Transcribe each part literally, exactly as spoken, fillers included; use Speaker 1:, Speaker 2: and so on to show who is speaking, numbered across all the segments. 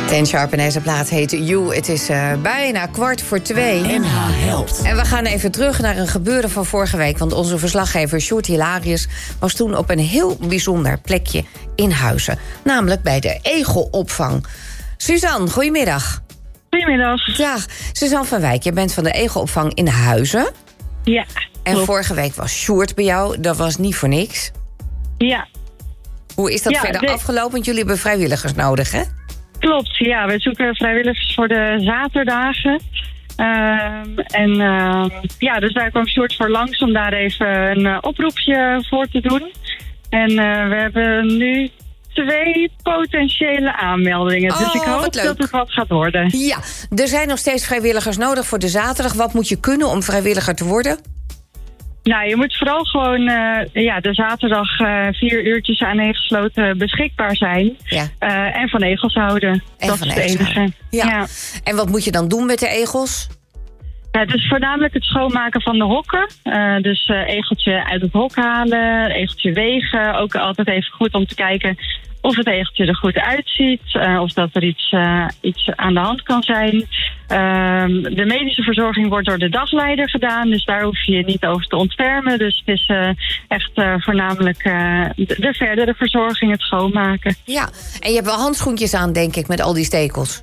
Speaker 1: Ten Sharp en deze plaat heet You. Het is uh, bijna kwart voor twee.
Speaker 2: N H helpt.
Speaker 1: En we gaan even terug naar een gebeuren van vorige week. Want onze verslaggever Sjoerd Hilarius was toen op een heel bijzonder plekje in Huizen. Namelijk bij de Egelopvang. Suzanne, goedemiddag.
Speaker 3: Goedemiddag.
Speaker 1: Dag. Suzanne van Wijk, je bent van de Egelopvang in Huizen.
Speaker 3: Ja.
Speaker 1: En
Speaker 3: klopt.
Speaker 1: vorige week was Sjoerd bij jou. Dat was niet voor niks.
Speaker 3: Ja.
Speaker 1: Hoe is dat
Speaker 3: ja,
Speaker 1: verder
Speaker 3: de...
Speaker 1: afgelopen? Want jullie hebben vrijwilligers nodig, hè?
Speaker 3: Klopt, ja. We zoeken vrijwilligers voor de zaterdagen. Uh, en uh, ja, dus daar kwam Sjoerd voor langs om daar even een uh, oproepje voor te doen. En uh, we hebben nu twee potentiële aanmeldingen.
Speaker 1: Oh,
Speaker 3: dus ik hoop
Speaker 1: dat
Speaker 3: het wat gaat worden.
Speaker 1: Ja, er zijn nog steeds vrijwilligers nodig voor de zaterdag. Wat moet je kunnen om vrijwilliger te worden?
Speaker 3: Nou, je moet vooral gewoon uh, ja, de zaterdag uh, vier uurtjes aan egelgesloten beschikbaar zijn.
Speaker 1: Ja.
Speaker 3: Uh, en van egels houden.
Speaker 1: En
Speaker 3: dat
Speaker 1: van
Speaker 3: is het
Speaker 1: egels
Speaker 3: enige.
Speaker 1: Ja.
Speaker 3: Ja.
Speaker 1: En wat moet je dan doen met de egels?
Speaker 3: Ja, dus voornamelijk het schoonmaken van de hokken. Uh, dus uh, egeltje uit het hok halen, egeltje wegen. Ook altijd even goed om te kijken of het egeltje er goed uitziet. Uh, of dat er iets, uh, iets aan de hand kan zijn. Uh, de medische verzorging wordt door de dagleider gedaan. Dus daar hoef je je niet over te ontfermen. Dus het is uh, echt uh, voornamelijk uh, de, de verdere verzorging, het schoonmaken.
Speaker 1: Ja, en je hebt wel handschoentjes aan, denk ik, met al die stekels.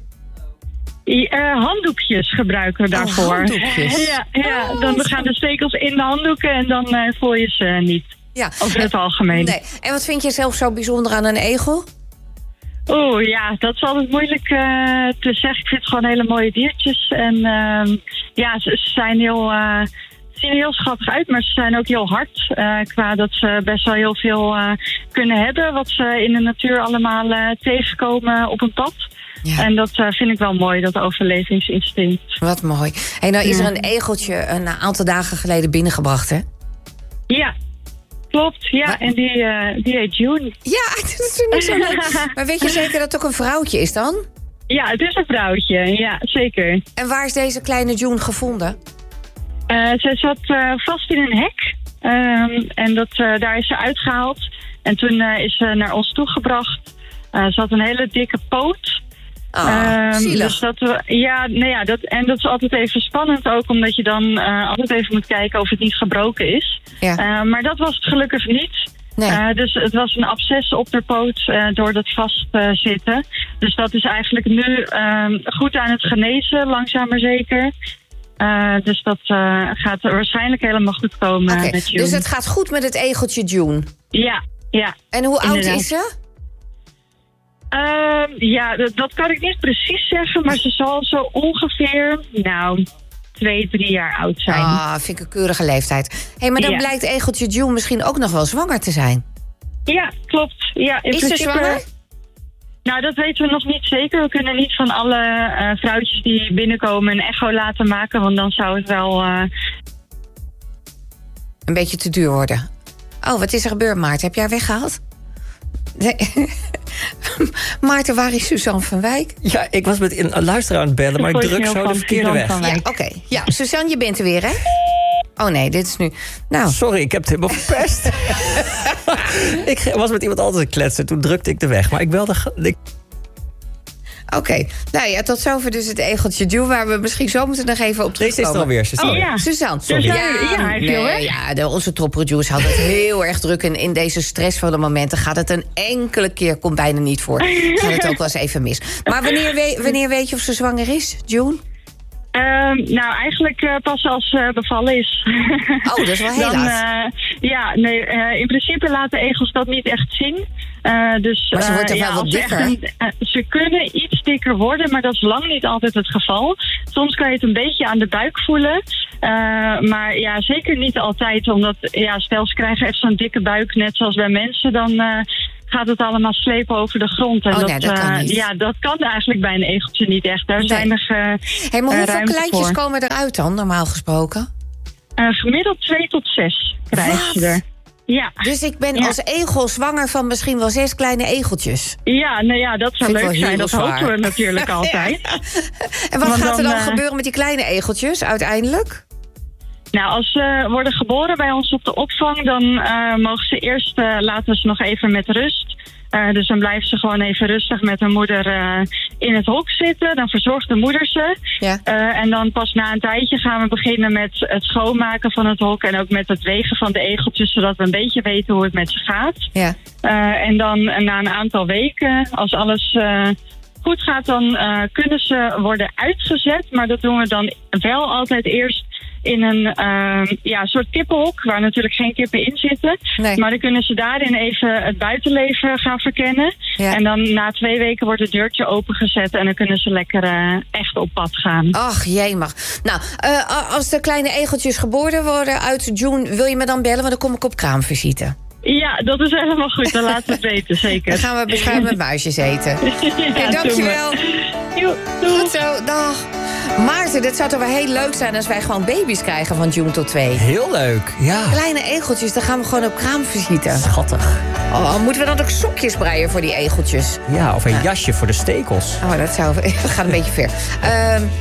Speaker 3: Uh, handdoekjes gebruiken we daarvoor.
Speaker 1: Oh, handdoekjes.
Speaker 3: Ja, ja
Speaker 1: Oh,
Speaker 3: dan gaan de stekels in de handdoeken en dan uh, voel je ze niet.
Speaker 1: Ja.
Speaker 3: Over het algemeen.
Speaker 1: Nee. En wat vind je zelf zo bijzonder aan een egel?
Speaker 3: Oeh, ja, dat is altijd moeilijk uh, te zeggen. Ik vind het gewoon hele mooie diertjes. En uh, ja, ze, ze zijn heel... Uh, zien er heel schattig uit, maar ze zijn ook heel hard. Uh, qua dat ze best wel heel veel uh, kunnen hebben. Wat ze in de natuur allemaal uh, tegenkomen op een pad. Ja. En dat uh, vind ik wel mooi, dat overlevingsinstinct.
Speaker 1: Wat mooi. Hey, nou is er een egeltje een aantal dagen geleden binnengebracht, hè?
Speaker 3: Ja, klopt. Ja, maar... en die, uh, die heet June.
Speaker 1: Ja, dat is niet zo leuk. Maar weet je zeker dat het ook een vrouwtje is dan?
Speaker 3: Ja, het is een vrouwtje. Ja, zeker.
Speaker 1: En waar is deze kleine June gevonden?
Speaker 3: Uh, ze zat uh, vast in een hek. Um, en dat, uh, daar is ze uitgehaald. En toen uh, is ze naar ons toegebracht. Uh, ze had een hele dikke poot.
Speaker 1: Oh, um,
Speaker 3: dus dat we, ja, nou ja, dat, en dat is altijd even spannend ook, omdat je dan uh, altijd even moet kijken of het niet gebroken is. Ja. Uh, maar dat was het gelukkig niet. Nee. Uh, dus het was een absces op de poot uh, door dat vastzitten. Uh, dus dat is eigenlijk nu uh, goed aan het genezen, langzaam maar zeker. Uh, dus dat uh, gaat waarschijnlijk helemaal goed komen
Speaker 1: okay,
Speaker 3: met June.
Speaker 1: Dus het gaat goed met het egeltje June?
Speaker 3: Ja, ja.
Speaker 1: En hoe
Speaker 3: inderdaad.
Speaker 1: oud is ze?
Speaker 3: Uh, ja, dat, dat kan ik niet precies zeggen, maar ze zal zo ongeveer, nou, twee, drie jaar oud zijn.
Speaker 1: Ah, vind ik een keurige leeftijd. Hé, hey, maar dan ja. blijkt egeltje June misschien ook nog wel zwanger te zijn.
Speaker 3: Ja, klopt. Ja, in
Speaker 1: is
Speaker 3: principe,
Speaker 1: ze zwanger?
Speaker 3: Nou, dat weten we nog niet zeker. We kunnen niet van alle uh, vrouwtjes die binnenkomen een echo laten maken, want dan zou het wel Uh...
Speaker 1: een beetje te duur worden. Oh, wat is er gebeurd, Maarten? Heb jij haar weggehaald? Nee. Maarten, waar is Suzanne van Wijk?
Speaker 2: Ja, ik was met een luisteraar aan het bellen, maar ik druk zo de verkeerde weg.
Speaker 1: Ja, oké. Okay. Ja, Suzanne, je bent er weer, hè? Oh nee, dit is nu... Nou.
Speaker 2: Sorry, ik heb het helemaal verpest. Ik was met iemand anders aan het kletsen, toen drukte ik de weg. Maar ik belde... Ik...
Speaker 1: Oké, okay. Nou ja, tot zover dus het egeltje June, waar we misschien zo moeten nog even op terugkomen.
Speaker 2: Deze is er alweer, Suzanne.
Speaker 1: Oh ja, Suzanne.
Speaker 3: Sorry. Ja, ja, nee, veel, hè?
Speaker 1: ja de, onze topproducer had het heel erg druk. En in deze stressvolle momenten gaat het een enkele keer, komt bijna niet voor. Gaat het ook wel eens even mis. Maar wanneer, we, wanneer weet je of ze zwanger is, June?
Speaker 3: Um, nou, eigenlijk uh, pas als ze uh, bevallen is.
Speaker 1: Oh, dat is wel heel
Speaker 3: Dan,
Speaker 1: laat.
Speaker 3: Uh, ja, nee, uh, in principe laten egels dat niet echt zien. Uh, dus,
Speaker 1: maar ze wordt toch
Speaker 3: uh,
Speaker 1: wel
Speaker 3: ja,
Speaker 1: wat dikker?
Speaker 3: Een, uh, ze kunnen iets dikker worden, maar dat is lang niet altijd het geval. Soms kan je het een beetje aan de buik voelen. Uh, maar ja, zeker niet altijd. Omdat, ja, stel ze krijgen echt zo'n dikke buik, net zoals bij mensen, dan Uh, gaat het allemaal slepen over de grond. En
Speaker 1: oh,
Speaker 3: dat,
Speaker 1: nee, dat kan
Speaker 3: uh,
Speaker 1: niet.
Speaker 3: Ja, dat kan eigenlijk bij een egeltje niet echt. Daar nee. zijn er uh,
Speaker 1: hey, maar hoeveel
Speaker 3: uh,
Speaker 1: kleintjes
Speaker 3: voor.
Speaker 1: komen eruit dan, normaal gesproken?
Speaker 3: Uh, gemiddeld twee tot zes krijg je er. Ja.
Speaker 1: Dus ik ben
Speaker 3: ja.
Speaker 1: als egel zwanger van misschien wel zes kleine egeltjes.
Speaker 3: Ja, nou ja, dat zou leuk zijn. Dat zwaar. hopen we natuurlijk altijd.
Speaker 1: Ja. En wat Want gaat er dan, dan uh, gebeuren met die kleine egeltjes uiteindelijk?
Speaker 3: Nou, als ze worden geboren bij ons op de opvang, dan uh, mogen ze eerst, uh, laten we ze nog even met rust. Uh, dus dan blijven ze gewoon even rustig met hun moeder uh, in het hok zitten. Dan verzorgt de moeder ze.
Speaker 1: Ja.
Speaker 3: Uh, en dan pas na een tijdje gaan we beginnen met het schoonmaken van het hok. En ook met het wegen van de egeltjes, zodat we een beetje weten hoe het met ze gaat.
Speaker 1: Ja.
Speaker 3: Uh, en dan na een aantal weken, als alles uh, goed gaat, dan uh, kunnen ze worden uitgezet. Maar dat doen we dan wel altijd eerst in een uh, ja, soort kippenhok, waar natuurlijk geen kippen in zitten.
Speaker 1: Nee.
Speaker 3: Maar dan kunnen ze daarin even het buitenleven gaan verkennen.
Speaker 1: Ja.
Speaker 3: En dan na twee weken wordt het deurtje opengezet en dan kunnen ze lekker uh, echt op pad gaan.
Speaker 1: Ach, jemig. Nou, uh, als de kleine egeltjes geboren worden uit June, wil je me dan bellen? Want dan kom ik op kraamvisite.
Speaker 3: Ja, dat is helemaal goed. Dan laten we het weten, zeker.
Speaker 1: Dan gaan we beschuimde muisjes eten.
Speaker 3: Ja,
Speaker 1: Hey, dankjewel.
Speaker 3: Jo, doei.
Speaker 1: Goed zo, dag. Maarten, dit zou toch wel heel leuk zijn als wij gewoon baby's krijgen van June tot twee.
Speaker 2: Heel leuk, ja.
Speaker 1: Kleine egeltjes, dan gaan we gewoon op kraamvisite.
Speaker 2: Schattig.
Speaker 1: Oh, moeten we dan ook sokjes breien voor die egeltjes?
Speaker 2: Ja, of een jasje voor de stekels.
Speaker 1: Oh, dat, zou, dat gaat een beetje ver. Uh,